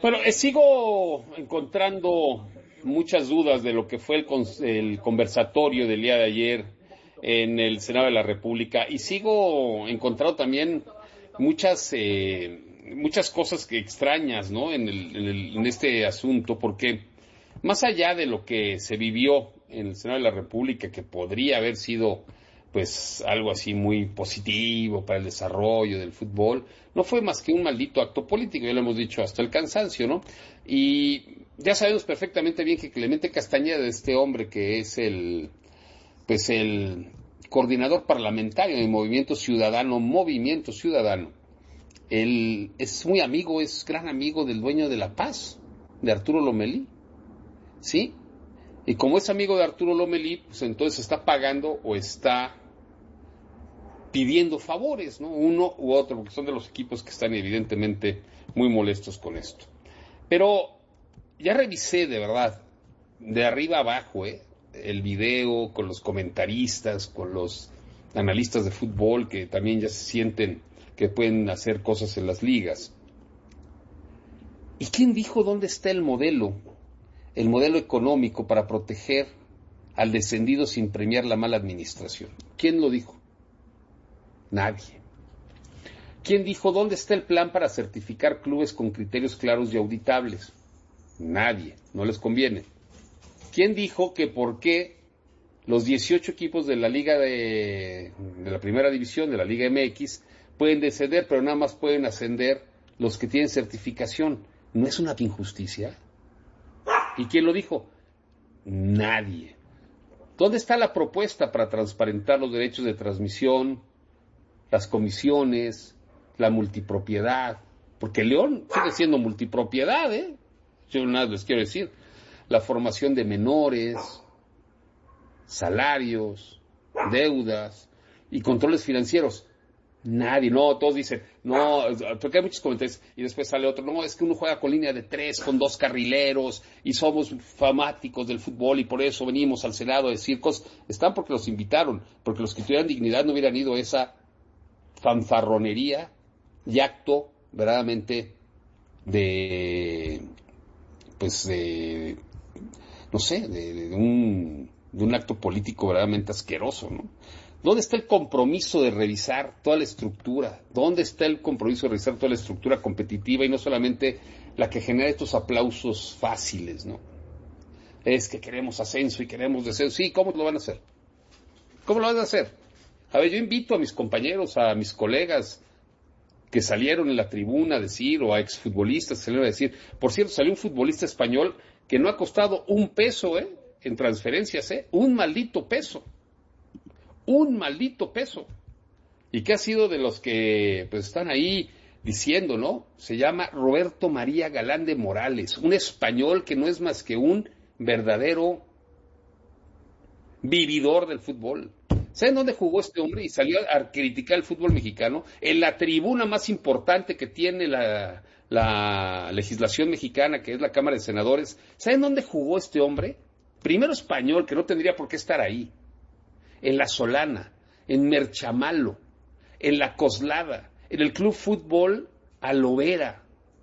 Bueno, sigo encontrando muchas dudas de lo que fue el conversatorio del día de ayer en el Senado de la República y sigo encontrando también muchas cosas extrañas, ¿no? En este asunto, porque más allá de lo que se vivió en el Senado de la República, que podría haber sido pues algo así muy positivo para el desarrollo del fútbol, no fue más que un maldito acto político, ya lo hemos dicho hasta el cansancio, ¿no? Y ya sabemos perfectamente bien que Clemente Castañeda, este hombre que es el coordinador parlamentario del Movimiento Ciudadano, él es muy amigo, es gran amigo del dueño de La Paz, de Arturo Lomelí, ¿sí? Y como es amigo de Arturo Lomelí, pues entonces está pagando o está pidiendo favores, ¿no? Uno u otro, porque son de los equipos que están evidentemente muy molestos con esto. Pero ya revisé de verdad, de arriba abajo, el video con los comentaristas, con los analistas de fútbol que también ya se sienten que pueden hacer cosas en las ligas. ¿Y quién dijo dónde está el modelo económico para proteger al descendido sin premiar la mala administración? ¿Quién lo dijo? Nadie. ¿Quién dijo dónde está el plan para certificar clubes con criterios claros y auditables? Nadie, no les conviene. ¿Quién dijo que por qué los 18 equipos de la Liga de la Primera División, de la Liga MX, pueden descender, pero nada más pueden ascender los que tienen certificación? ¿No es una injusticia? ¿Y quién lo dijo? Nadie. ¿Dónde está la propuesta para transparentar los derechos de transmisión, las comisiones, la multipropiedad? Porque León sigue siendo multipropiedad, Yo nada les quiero decir. La formación de menores, salarios, deudas y controles financieros. Nadie, no, todos dicen, no, porque hay muchos comentarios y después sale otro, no, es que uno juega con línea de 3, con 2 carrileros y somos fanáticos del fútbol y por eso venimos al Senado a decir cosas. Están porque los invitaron, porque los que tuvieran dignidad no hubieran ido a esa fanfarronería y acto verdaderamente de un acto político verdaderamente asqueroso, ¿no? ¿Dónde está el compromiso de revisar toda la estructura? ¿Dónde está el compromiso de revisar toda la estructura competitiva y no solamente la que genera estos aplausos fáciles, ¿no? Es que queremos ascenso y queremos descenso. Sí, ¿cómo lo van a hacer? ¿Cómo lo van a hacer? A ver, yo invito a mis compañeros, a mis colegas que salieron en la tribuna a decir, o a exfutbolistas que salieron a decir, por cierto, salió un futbolista español que no ha costado un peso, en transferencias, un maldito peso. Un maldito peso. Y que ha sido de los que pues están ahí diciendo, ¿no? Se llama Roberto María Galán de Morales, un español que no es más que un verdadero vividor del fútbol. ¿Saben dónde jugó este hombre? Y salió a criticar el fútbol mexicano en la tribuna más importante que tiene la legislación mexicana, que es la Cámara de Senadores. ¿Saben dónde jugó este hombre? Primero español, que no tendría por qué estar ahí. En La Solana, en Merchamalo, en La Coslada, en el Club Fútbol Alovera,